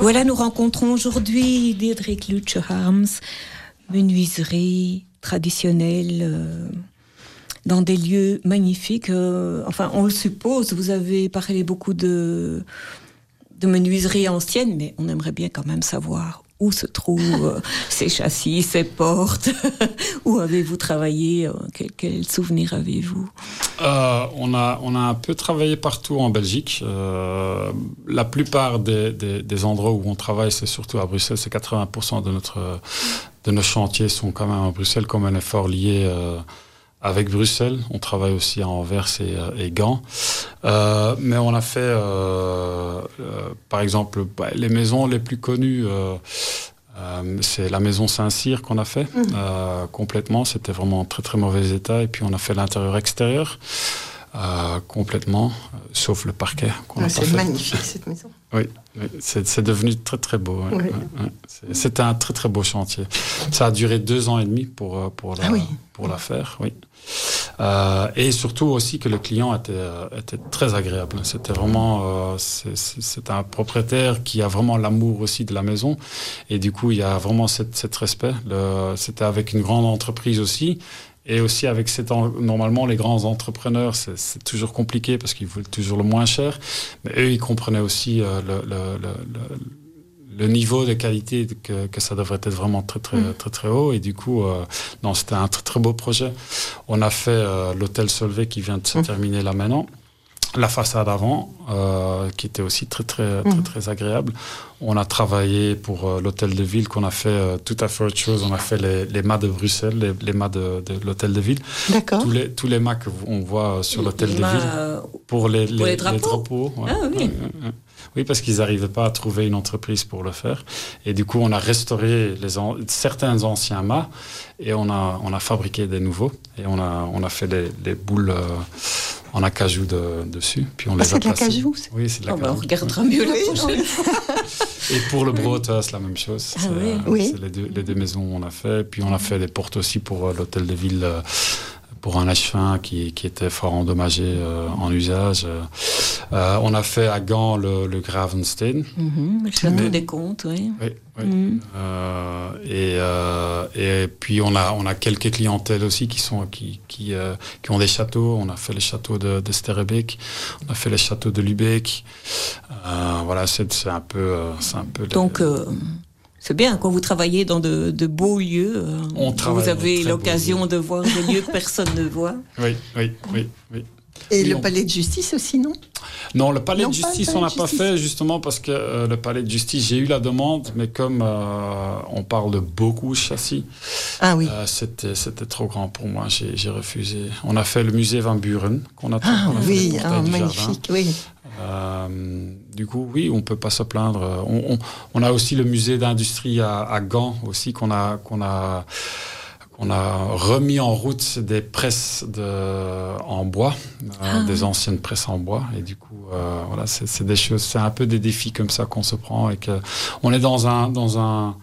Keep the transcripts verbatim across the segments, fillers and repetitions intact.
Voilà, nous rencontrons aujourd'hui Diederik Lutje-Harms, menuiserie traditionnelle euh, dans des lieux magnifiques. Euh, enfin, on le suppose, vous avez parlé beaucoup de, de menuiserie ancienne, mais on aimerait bien quand même savoir où se trouvent euh, ces châssis, ces portes. Où avez-vous travaillé? Quel, quel souvenir avez-vous? euh, on, a, on a un peu travaillé partout en Belgique. Euh, la plupart des, des, des endroits où on travaille, c'est surtout à Bruxelles. C'est quatre-vingts pour cent de, notre, de nos chantiers sont quand même à Bruxelles, comme un effort lié euh, avec Bruxelles. On travaille aussi à Anvers et, et Gand. Euh, mais on a fait, euh, euh, par exemple, bah, les maisons les plus connues. Euh, Euh, c'est la maison Saint-Cyr qu'on a fait mmh. euh, complètement. C'était vraiment en très très mauvais état. Et puis on a fait l'intérieur-extérieur euh, complètement, euh, sauf le parquet qu'on ouais, a c'est pas fait. Magnifique cette maison. Oui, oui c'est, c'est devenu très très beau. Ouais, oui. ouais, ouais. C'est, c'était un très très beau chantier. Ça a duré deux ans et demi pour pour la, ah oui. pour la faire. Oui. Euh, et surtout aussi que le client était, euh, était très agréable. C'était vraiment, euh, c'est, c'est, c'est un propriétaire qui a vraiment l'amour aussi de la maison. Et du coup, il y a vraiment cet, cet respect. Le, c'était avec une grande entreprise aussi. Et aussi avec cet, normalement, les grands entrepreneurs, c'est, c'est toujours compliqué parce qu'ils veulent toujours le moins cher. Mais eux, ils comprenaient aussi euh, le, le, le, le le niveau de qualité que, que ça devrait être vraiment très très mmh. très très haut. Et du coup, euh, non, c'était un très très beau projet. On a fait euh, l'hôtel Solvay qui vient de se mmh. terminer là maintenant. La façade avant, euh, qui était aussi très très très, mmh. très agréable. On a travaillé pour euh, l'hôtel de ville qu'on a fait euh, tout à fait autre chose. On a fait les, les mâts de Bruxelles, les, les mâts de, de l'hôtel de ville. D'accord. Tous les tous les mâts qu'on voit sur l'hôtel les de ville euh, pour les, pour les, les drapeaux. Les drapeaux ouais. Ah oui. Ouais, ouais, ouais. Oui, parce qu'ils n'arrivaient pas à trouver une entreprise pour le faire. Et du coup, on a restauré les an- certains anciens mâts et on a, on a fabriqué des nouveaux. Et on a, on a fait des, des boules euh, en acajou de, dessus. Puis on ah, les c'est a de l'acajou c'est... Oui, c'est de l'acajou. Oh, bah, on regardera mieux la prochaine fois. Et pour le Broto, c'est la même chose. Ah, c'est, oui. euh, oui. c'est les, deux, les deux maisons on a fait. Puis on a fait des portes aussi pour euh, l'hôtel de ville. Euh, pour un H un qui, qui était fort endommagé euh, en usage. Euh, on a fait à Gand le, le Gravenstein. Mm-hmm, le château Mais, des Comtes, oui. Oui, oui. Mm. Euh, et, euh, et puis on a, on a quelques clientèles aussi qui, sont, qui, qui, euh, qui ont des châteaux. On a fait les châteaux de, de Sterrebeek, on a fait les châteaux de Lubeck. Euh, voilà, c'est, c'est un peu... Euh, c'est un peu Donc... les, euh... C'est bien, quand vous travaillez dans de, de beaux lieux, on vous avez l'occasion de voir des lieux que personne ne voit. Oui, oui, oui. oui. Et oui, le on... palais de justice aussi, non? Non, le palais non, de justice, palais on n'a pas fait justement parce que euh, le palais de justice, j'ai eu la demande, mais comme euh, on parle de beaucoup de châssis, ah oui. euh, c'était, c'était trop grand pour moi, j'ai, j'ai refusé. On a fait le musée Van Buren, qu'on a, ah, on a oui, fait ah, magnifique, oui. Euh, du coup, oui, on peut pas se plaindre. On, on, on a aussi le musée d'industrie à, à Gand aussi qu'on a qu'on a qu'on a remis en route des presses de en bois, ah. euh, des anciennes presses en bois. Et du coup, euh, voilà, c'est, c'est des choses, c'est un peu des défis comme ça qu'on se prend et que on est dans un dans un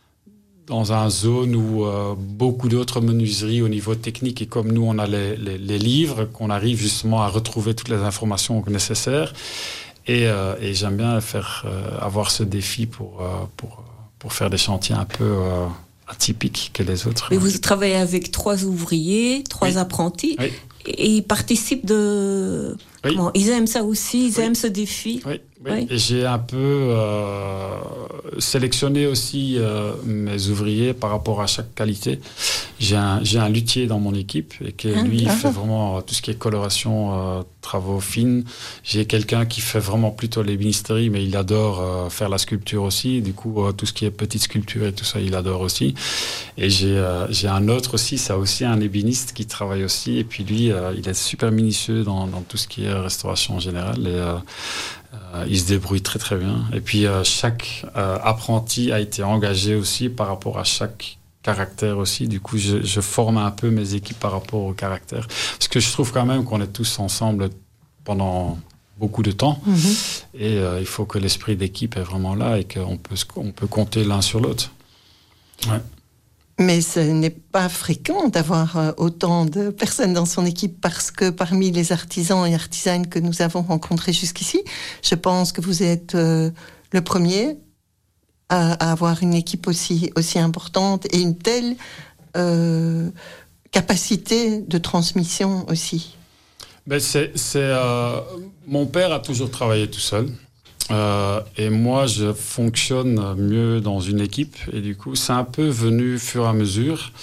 dans un zone où euh, beaucoup d'autres menuiseries au niveau technique et comme nous on a les, les, les livres, qu'on arrive justement à retrouver toutes les informations nécessaires et, euh, et j'aime bien faire euh, avoir ce défi pour, euh, pour, pour faire des chantiers un peu euh, atypiques que les autres. Mais vous travaillez avec trois ouvriers, trois oui. apprentis oui. et ils participent de... Oui. Comment, ils aiment ça aussi, ils oui. aiment ce défi. Oui. Oui. Oui. Et j'ai un peu euh, sélectionné aussi euh, mes ouvriers par rapport à chaque qualité. J'ai un, j'ai un luthier dans mon équipe et qui lui il fait vraiment tout ce qui est coloration, euh, travaux fines. J'ai quelqu'un qui fait vraiment plutôt l'ébénisterie, mais il adore euh, faire la sculpture aussi. Du coup, euh, tout ce qui est petite sculpture et tout ça, il adore aussi. Et j'ai, euh, j'ai un autre aussi, c'est aussi un ébéniste qui travaille aussi. Et puis lui, euh, il est super minutieux dans, dans tout ce qui est restauration en général. Et, euh, Euh, il se débrouille très très bien. Et puis euh, chaque euh, apprenti a été engagé aussi par rapport à chaque caractère aussi. Du coup, je, je forme un peu mes équipes par rapport au caractère. Parce que je trouve quand même qu'on est tous ensemble pendant beaucoup de temps. Mm-hmm. Et euh, il faut que l'esprit d'équipe est vraiment là et qu'on peut, on peut compter l'un sur l'autre. Ouais. Mais ce n'est pas fréquent d'avoir autant de personnes dans son équipe parce que parmi les artisans et artisanes que nous avons rencontrés jusqu'ici, je pense que vous êtes euh, le premier à, à avoir une équipe aussi, aussi importante et une telle euh, capacité de transmission aussi? Ben c'est, c'est, euh, mon père a toujours travaillé tout seul. Euh, et moi, je fonctionne mieux dans une équipe. Et du coup, c'est un peu venu fur et à mesure.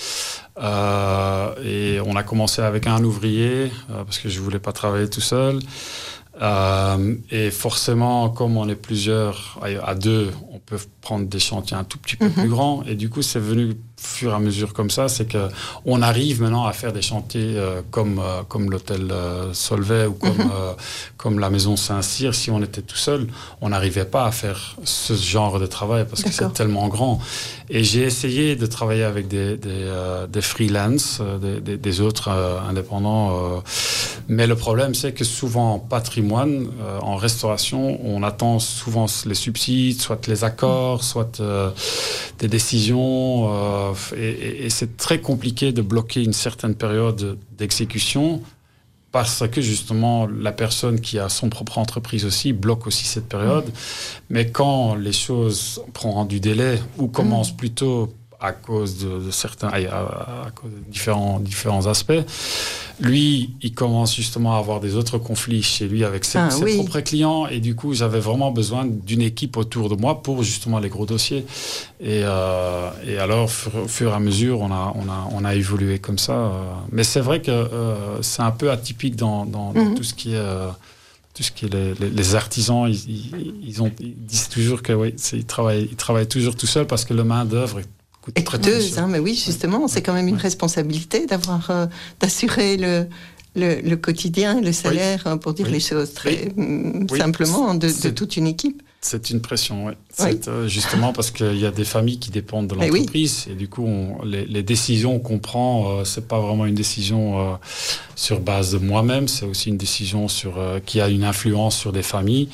Euh, et on a commencé avec un ouvrier, euh, parce que je voulais pas travailler tout seul. Euh, et forcément, comme on est plusieurs, à deux, on peut prendre des chantiers un tout petit peu mm-hmm. plus grands. Et du coup, c'est venu fur et à mesure comme ça. C'est que on arrive maintenant à faire des chantiers euh, comme euh, comme l'hôtel euh, Solvay ou comme mm-hmm. euh, comme la maison Saint-Cyr. Si on était tout seul, on n'arrivait pas à faire ce genre de travail parce D'accord. que c'est tellement grand. Et j'ai essayé de travailler avec des des, euh, des freelance, euh, des, des, des autres euh, indépendants. Euh, mais le problème, c'est que souvent en patrimoine, euh, en restauration, on attend souvent les subsides, soit les accords, soit euh, des décisions. Euh, et, et, et c'est très compliqué de bloquer une certaine période d'exécution parce que justement la personne qui a son propre entreprise aussi bloque aussi cette période. Mmh. Mais quand les choses prennent du délai ou commencent mmh. plutôt à cause de, de certains, à, à, à cause de différents, différents aspects. Lui, il commence justement à avoir des autres conflits chez lui avec ses, ah, ses oui. propres clients. Et du coup, j'avais vraiment besoin d'une équipe autour de moi pour justement les gros dossiers. Et, euh, et alors, au fur et à mesure, on a, on a, on a évolué comme ça. Mais c'est vrai que euh, c'est un peu atypique dans, dans, dans mm-hmm. tout ce qui est... Euh, tout ce qui est les, les, les artisans, ils, ils, ils, ont, ils disent toujours que oui, c'est, ils, travaillent, ils travaillent toujours tout seuls parce que le main-d'œuvre est Et coûteuse, hein, mais oui, justement, c'est quand même une responsabilité d'avoir, euh, d'assurer le, le, le quotidien, le salaire, oui. pour dire oui. les choses très oui. simplement, de, de toute une équipe. C'est une pression, oui. oui. C'est, euh, justement parce qu'il y a des familles qui dépendent de l'entreprise oui. et du coup, on, les, les décisions qu'on prend, euh, c'est pas vraiment une décision euh, sur base de moi-même, c'est aussi une décision sur, euh, qui a une influence sur des familles.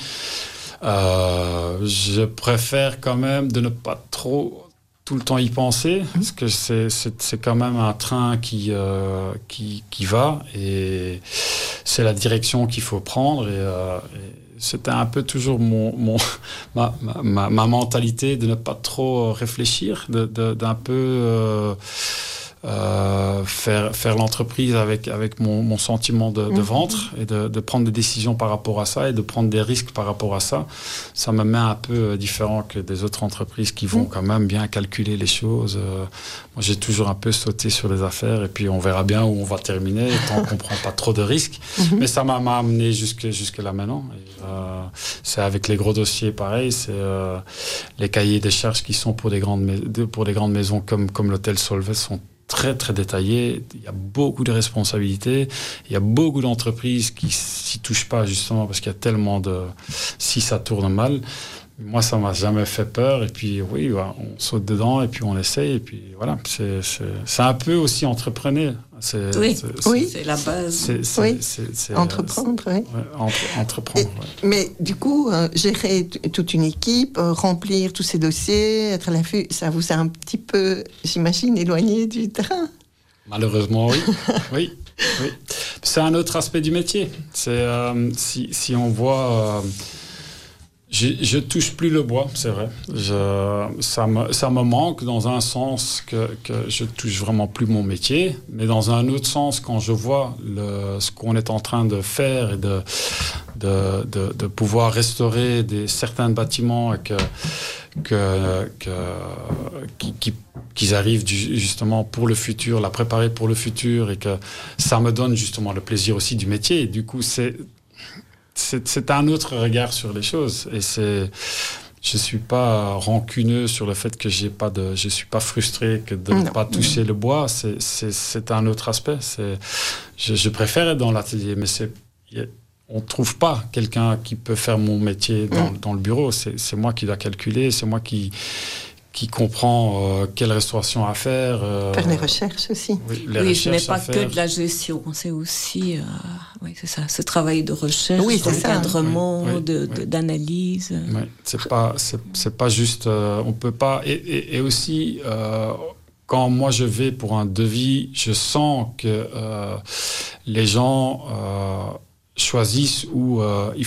Euh, je préfère quand même de ne pas trop tout le temps y penser, parce que c'est, c'est, c'est quand même un train qui, euh, qui, qui va, et c'est la direction qu'il faut prendre, et, euh, et c'était un peu toujours mon, mon, ma, ma, ma mentalité de ne pas trop réfléchir, de, de, d'un peu... Euh, Euh, faire faire l'entreprise avec avec mon, mon sentiment de, de ventre et de, de prendre des décisions par rapport à ça et de prendre des risques par rapport à ça. Ça me met un peu différent que des autres entreprises qui vont quand même bien calculer les choses. Euh, moi, j'ai toujours un peu sauté sur les affaires et puis on verra bien où on va terminer tant qu'on prend pas trop de risques. Mais ça m'a, m'a amené jusque jusque là maintenant. Et, euh, c'est avec les gros dossiers pareil. C'est euh, les cahiers des charges qui sont pour des grandes pour des grandes maisons comme comme l'hôtel Solvay sont très très détaillé, il y a beaucoup de responsabilités, il y a beaucoup d'entreprises qui s'y touchent pas justement parce qu'il y a tellement de... si ça tourne mal. Moi, ça m'a jamais fait peur et puis oui, on saute dedans et puis on essaye et puis voilà, c'est, c'est, c'est un peu aussi entrepreneur. C'est, oui, c'est, c'est, oui, c'est la base. C'est, c'est, oui. c'est, c'est, entreprendre, oui. Ouais, entre, entreprendre. Et, ouais. Mais du coup, euh, gérer t- toute une équipe, euh, remplir tous ces dossiers, être à l'affût, ça vous a un petit peu, j'imagine, éloigné du terrain. Malheureusement, oui. oui, oui. C'est un autre aspect du métier. C'est euh, si si on voit. Euh, Je, je touche plus le bois, c'est vrai. Je, ça me, ça me manque dans un sens que, que je touche vraiment plus mon métier, mais dans un autre sens, quand je vois le, ce qu'on est en train de faire et de, de, de, de pouvoir restaurer des, certains bâtiments et que, que, que, qui, qui, qu'ils arrivent du, justement pour le futur, la préparer pour le futur et que ça me donne justement le plaisir aussi du métier. Et du coup, c'est C'est, c'est un autre regard sur les choses et c'est, je suis pas rancuneux sur le fait que j'ai pas de, je suis pas frustré que de ne pas toucher le bois. C'est, c'est, c'est un autre aspect. C'est, je, je préfère être dans l'atelier, mais c'est, on trouve pas quelqu'un qui peut faire mon métier dans, dans le bureau. C'est, c'est moi qui dois calculer, c'est moi qui qui comprend euh, quelle restauration à faire. Euh, faire les recherches aussi. Oui, les oui recherches ce n'est pas que faire. De la gestion, c'est aussi, euh, oui, c'est ça, ce travail de recherche, oui, d'encadrement, oui, oui, de, oui. de, d'analyse. Oui, c'est pas, c'est, c'est pas juste, euh, on peut pas, et, et, et aussi, euh, quand moi je vais pour un devis, je sens que euh, les gens euh, choisissent ou euh, il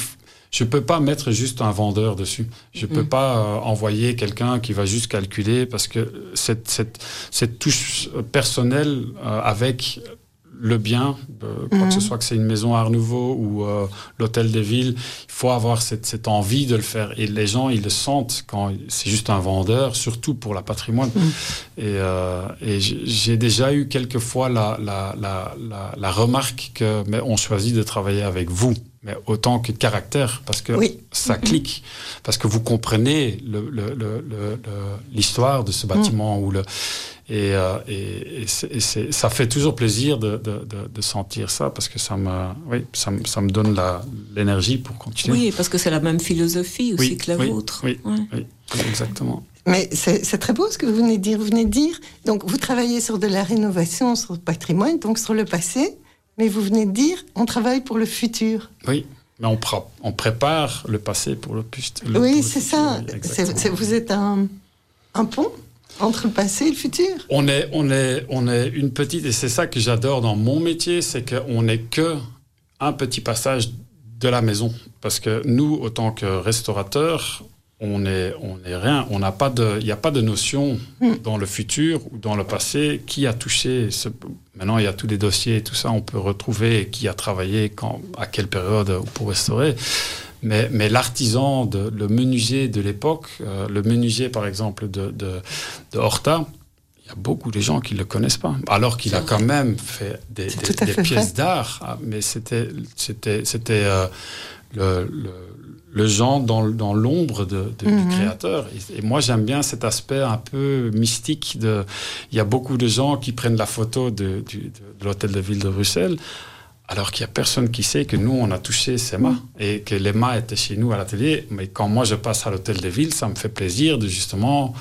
je peux pas mettre juste un vendeur dessus. Je peux mmh. pas euh, envoyer quelqu'un qui va juste calculer parce que cette, cette, cette touche personnelle euh, avec le bien, euh, quoi mmh. que ce soit que c'est une maison Art Nouveau ou euh, l'Hôtel de Ville, il faut avoir cette, cette envie de le faire. Et les gens, ils le sentent quand c'est juste un vendeur, surtout pour la patrimoine. Mmh. Et, euh, et j'ai déjà eu quelques fois la, la, la, la, la remarque que mais on choisit de travailler avec vous. Mais autant que caractère, parce que oui. ça mmh. clique, parce que vous comprenez le, le, le, le, l'histoire de ce bâtiment. Mmh. Ou le, et, euh, et, et, c'est, et c'est, ça fait toujours plaisir de, de, de, de sentir ça, parce que ça me, oui, ça me, ça me donne la, l'énergie pour continuer. Oui, parce que c'est la même philosophie aussi oui, que la oui, vôtre. Oui, ouais. oui, exactement. Mais c'est, c'est très beau ce que vous venez de dire. Vous venez de dire, donc vous travaillez sur de la rénovation, sur le patrimoine, donc sur le passé. Mais vous venez de dire, on travaille pour le futur. Oui, mais on, pr- on prépare le passé pour le, pust- le Oui, pour c'est le futur, ça. Oui, c'est, c'est, vous êtes un, un pont entre le passé et le futur. On est, on est, on est une petite, et c'est ça que j'adore dans mon métier, c'est qu'on n'est que un petit passage de la maison. Parce que nous, autant que restaurateurs, on est, on est rien. On n'a pas de, il n'y a pas de notion mmh. dans le futur ou dans le passé qui a touché. Ce... Maintenant, il y a tous les dossiers et tout ça. On peut retrouver qui a travaillé quand, à quelle période pour restaurer. Mais, mais l'artisan, de, le menuisier de l'époque, euh, le menuisier par exemple de, de, de Horta, il y a beaucoup de gens qui ne le connaissent pas. Alors qu'il a quand même fait des, des, des fait pièces vrai. d'art. Ah, mais c'était, c'était, c'était euh, le, le le genre dans, dans l'ombre de, de, mmh. du créateur. Et, et moi, j'aime bien cet aspect un peu mystique. De, il y a beaucoup de gens qui prennent la photo de, de, de l'Hôtel de Ville de Bruxelles, alors qu'il n'y a personne qui sait que nous, on a touché ces mâts, mmh. et que les mâts étaient chez nous à l'atelier. Mais quand moi, je passe à l'Hôtel de Ville, ça me fait plaisir de justement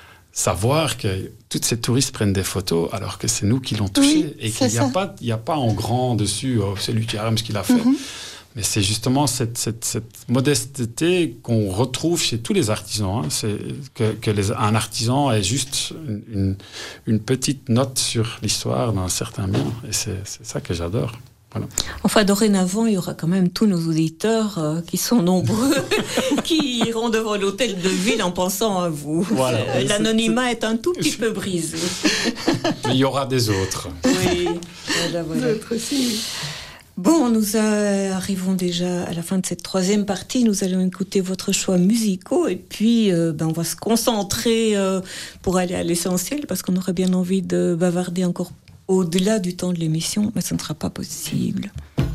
savoir que tous ces touristes prennent des photos, alors que c'est nous qui l'ont touché. Oui, et qu'il n'y a pas, il n'y a pas en grand dessus, oh, c'est lui qui a ce qu'il a fait. Mmh. Mais c'est justement cette, cette, cette modesteté qu'on retrouve chez tous les artisans. Hein. C'est que, que les, un artisan ait juste une, une, une petite note sur l'histoire d'un certain bien. Et c'est, c'est ça que j'adore. Voilà. Enfin, dorénavant, il y aura quand même tous nos auditeurs euh, qui sont nombreux, qui iront devant l'Hôtel de Ville en pensant à vous. Voilà. Euh, l'anonymat c'est, c'est... est un tout petit peu brisé. Mais il y aura des autres. Oui, voilà, voilà. D'autres aussi. Bon, nous a, arrivons déjà à la fin de cette troisième partie. Nous allons écouter votre choix musicaux et puis euh, ben, on va se concentrer euh, pour aller à l'essentiel parce qu'on aurait bien envie de bavarder encore au-delà du temps de l'émission, mais ce ne sera pas possible.